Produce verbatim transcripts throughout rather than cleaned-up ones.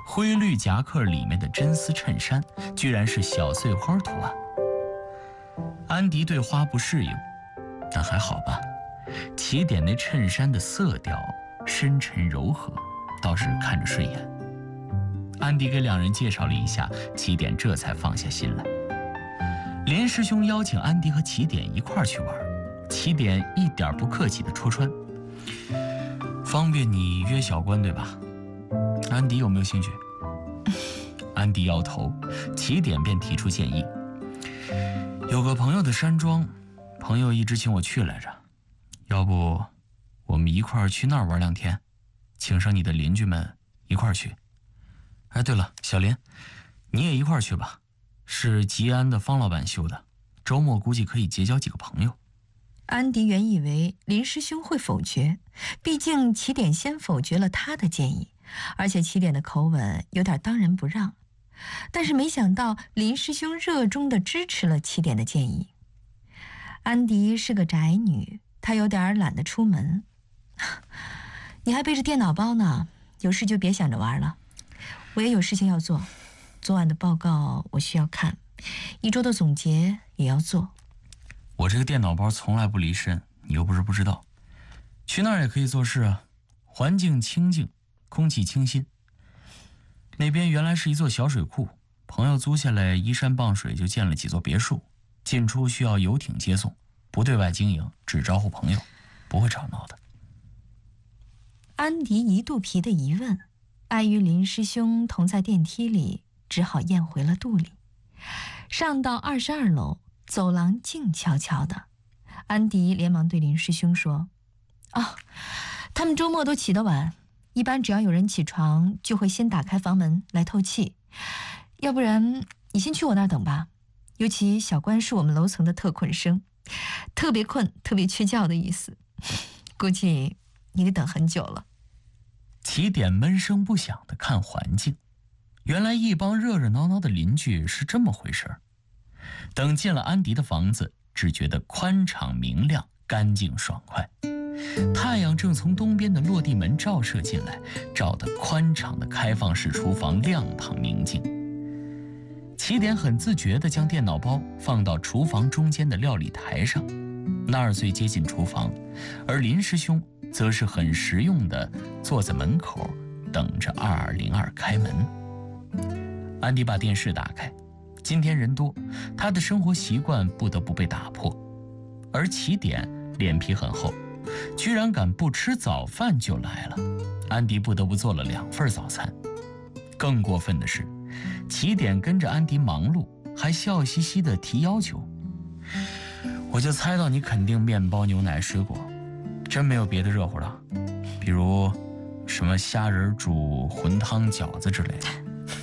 灰绿夹克里面的真丝衬衫居然是小碎花图案。安迪对花不适应，但还好吧。起点那衬衫的色调深沉柔和，倒是看着顺眼。安迪给两人介绍了一下，起点这才放下心来。林师兄邀请安迪和起点一块儿去玩，起点一点不客气地戳穿：“方便你约小关对吧？安迪有没有兴趣？”安迪摇头，起点便提出建议：“有个朋友的山庄，朋友一直请我去来着，要不我们一块儿去那儿玩两天，请上你的邻居们一块儿去。哎，对了，小林，你也一块儿去吧，是吉安的方老板修的，周末估计可以结交几个朋友。” 安迪原以为林师兄会否决，毕竟起点先否决了他的建议，而且起点的口吻有点当仁不让，但是没想到林师兄热衷地支持了起点的建议。安迪是个宅女，她有点懒得出门。你还背着电脑包呢，有事就别想着玩了。我也有事情要做，昨晚的报告我需要看，一周的总结也要做。 我这个电脑包从来不离身，你又不是不知道。去那儿也可以做事啊，环境清静，空气清新。那边原来是一座小水库，朋友租下来依山傍水，就建了几座别墅，进出需要游艇接送，不对外经营，只招呼朋友，不会吵闹的。 安迪一肚皮的疑问，碍于林师兄同在电梯里，只好咽回了肚里。上到二十二楼，走廊静悄悄的，安迪连忙对林师兄说：“哦，他们周末都起得晚，一般只要有人起床，就会先打开房门来透气。要不然你先去我那儿等吧。尤其小关是我们楼层的特困生，特别困，特别缺觉的意思。估计你得等很久了。” 起点闷声不响地看环境，原来一帮热热闹闹的邻居是这么回事儿。等进了安迪的房子，只觉得宽敞明亮，干净爽快。太阳正从东边的落地门照射进来，照得宽敞的开放式厨房亮堂明净。起点很自觉地将电脑包放到厨房中间的料理台上，那儿最接近厨房，而林师兄则是很实用地坐在门口等着二二零二开门。安迪把电视打开，今天人多，他的生活习惯不得不被打破。而起点脸皮很厚，居然敢不吃早饭就来了。安迪不得不做了两份早餐。更过分的是，起点跟着安迪忙碌，还笑嘻嘻地提要求：“我就猜到你肯定面包、牛奶、水果，真没有别的热乎的，比如什么虾仁煮混汤饺子之类的。”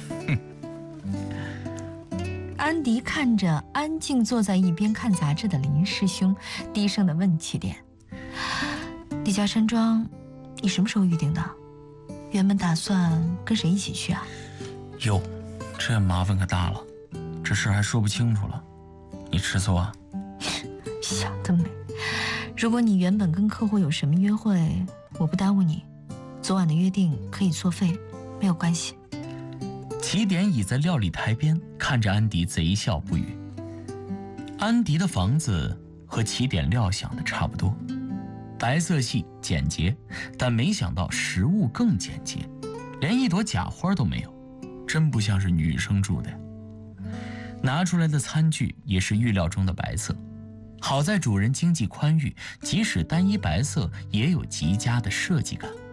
安迪看着安静坐在一边看杂志的林师兄，低声地问起点：“你家山庄，你什么时候预定的？原本打算跟谁一起去啊？” 哟，这麻烦可大了，这事还说不清楚了，你吃醋啊？ 想得美！如果你原本跟客户有什么约会，我不耽误你，昨晚的约定可以作废，没有关系。 起点倚在料理台边，看着安迪贼笑不语。安迪的房子和起点料想的差不多，白色系简洁，但没想到食物更简洁，连一朵假花都没有，真不像是女生住的。拿出来的餐具也是预料中的白色，好在主人经济宽裕，即使单一白色也有极佳的设计感。